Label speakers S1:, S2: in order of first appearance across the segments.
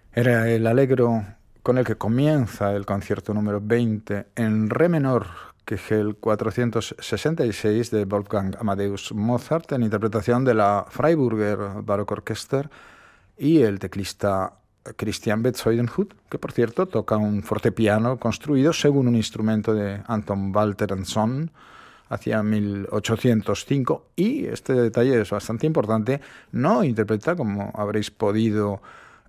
S1: Era el allegro con el que comienza el concierto número 20 en re menor, que es el 466 de Wolfgang Amadeus Mozart, en interpretación de la Freiburger Barockorchester y el teclista Christian Bezuidenhut, que por cierto toca un fortepiano construido según un instrumento de Anton Walter Sohn hacia 1805, y este detalle es bastante importante, no interpreta, como habréis podido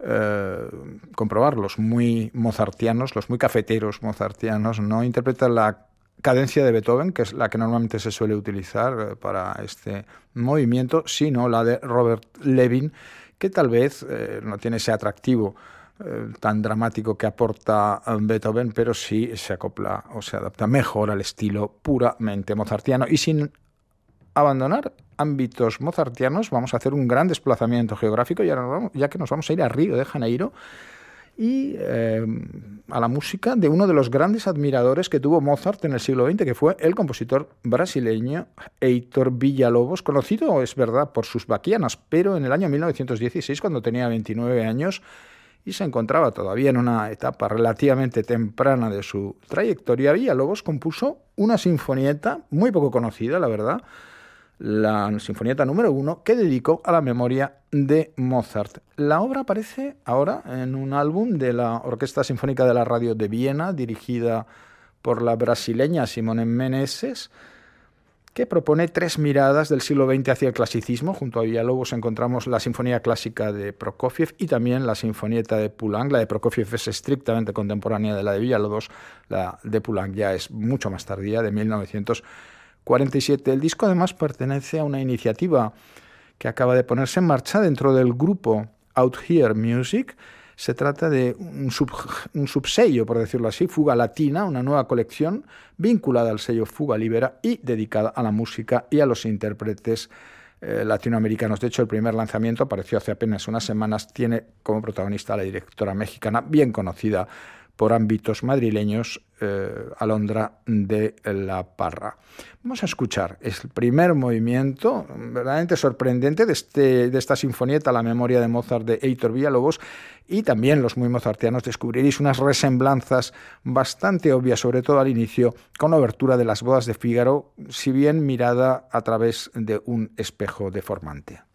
S1: comprobar, los muy mozartianos, los muy cafeteros mozartianos, no interpreta la cadencia de Beethoven, que es la que normalmente se suele utilizar para este movimiento, sino la de Robert Levin, que tal vez no tiene ese atractivo tan dramático que aporta Beethoven, pero sí se acopla o se adapta mejor al estilo puramente mozartiano. Y sin abandonar ámbitos mozartianos, vamos a hacer un gran desplazamiento geográfico, ya que nos vamos a ir a Río de Janeiro y a la música de uno de los grandes admiradores que tuvo Mozart en el siglo XX, que fue el compositor brasileño Heitor Villa-Lobos, conocido, es verdad, por sus baquianas, pero en el año 1916, cuando tenía 29 años y se encontraba todavía en una etapa relativamente temprana de su trayectoria, Villa-Lobos compuso una sinfonieta muy poco conocida, la verdad, la Sinfonieta número 1, que dedicó a la memoria de Mozart. La obra aparece ahora en un álbum de la Orquesta Sinfónica de la Radio de Viena, dirigida por la brasileña Simone Menezes, que propone tres miradas del siglo XX hacia el clasicismo. Junto a Villalobos encontramos la Sinfonía Clásica de Prokofiev y también la Sinfonieta de Poulenc. La de Prokofiev es estrictamente contemporánea de la de Villalobos, la de Poulenc ya es mucho más tardía, de 1947. El disco además pertenece a una iniciativa que acaba de ponerse en marcha dentro del grupo Out Here Music. Se trata de un subsello, por decirlo así, Fuga Latina, una nueva colección vinculada al sello Fuga Libera y dedicada a la música y a los intérpretes latinoamericanos. De hecho, el primer lanzamiento apareció hace apenas unas semanas. Tiene como protagonista a la directora mexicana, bien conocida por ámbitos madrileños, Alondra de la Parra. Vamos a escuchar el primer movimiento verdaderamente sorprendente de esta sinfonieta, la memoria de Mozart, de Heitor Villa-Lobos, y también los muy mozartianos descubriréis unas resemblanzas bastante obvias, sobre todo al inicio, con la obertura de Las bodas de Fígaro, si bien mirada a través de un espejo deformante.